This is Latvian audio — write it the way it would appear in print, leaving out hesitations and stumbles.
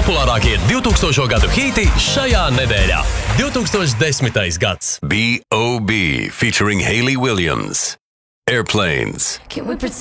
Populārākie 2000. gadu hīti šajā nedēļā. 2010. gads. B.O.B. featuring Hayley Williams. Airplanes. Can we pretend